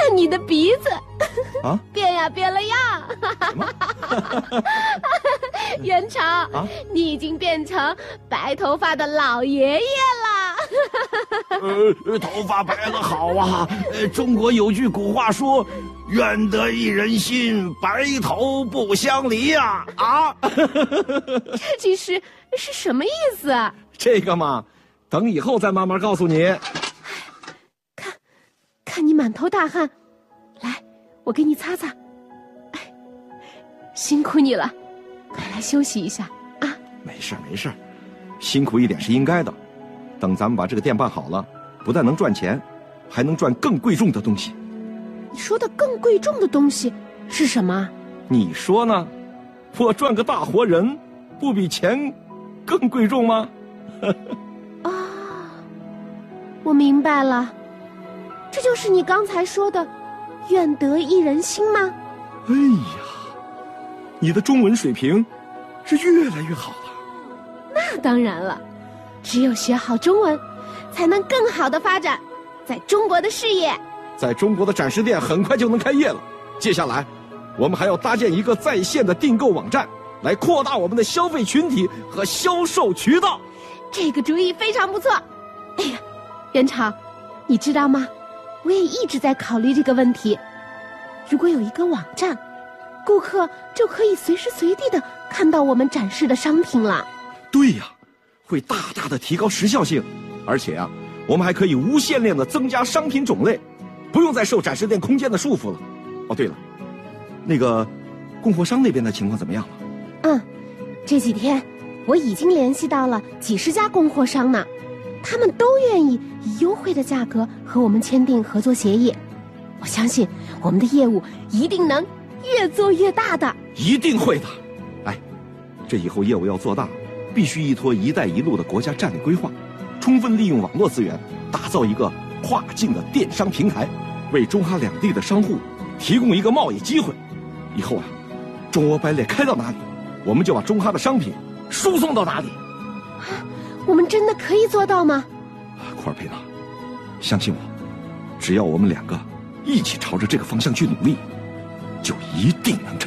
看你的鼻子， 啊， 变呀变了样。 什么？ 元朝， 啊， 你已经变成白头发的老爷爷了。 头发白了好啊！中国有句古话说：“愿得一人心，白头不相离呀！”啊， 这句诗是什么意思啊？ 这个嘛，等以后再慢慢告诉你。 看你满头大汗，来，我给你擦擦。哎，辛苦你了，快来休息一下啊！ 没事没事，辛苦一点是应该的。等咱们把这个店办好了，不但能赚钱，还能赚更贵重的东西。 你说的更贵重的东西是什么？ 你说呢？我赚个大活人，不比钱更贵重吗？ 啊，我明白了，这就是你刚才说的“愿得一人心”吗？ 哎呀，你的中文水平是越来越好了。 那当然了，只有学好中文，才能更好的发展在中国的事业。 在中国的展示店很快就能开业了，接下来我们还要搭建一个在线的订购网站，来扩大我们的消费群体和销售渠道。 这个主意非常不错。哎呀，元朝，你知道吗？我也一直在考虑这个问题。如果有一个网站，顾客就可以随时随地的看到我们展示的商品了。 对呀，会大大的提高时效性，而且啊，我们还可以无限量的增加商品种类，不用再受展示店空间的束缚了。哦，对了，那个供货商那边的情况怎么样了？ 这几天我已经联系到了几十家供货商呢，他们都愿意以优惠的价格和我们签订合作协议。我相信我们的业务一定能越做越大的。 一定会的。哎，这以后业务要做大，必须依托“一带一路”的国家战略规划，充分利用网络资源，打造一个跨境的电商平台，为中哈两地的商户提供一个贸易机会。以后啊，中欧班列开到哪里，我们就把中哈的商品输送到哪里。 我们真的可以做到吗？ 库尔佩娜，相信我，只要我们两个一起朝着这个方向去努力，就一定能成。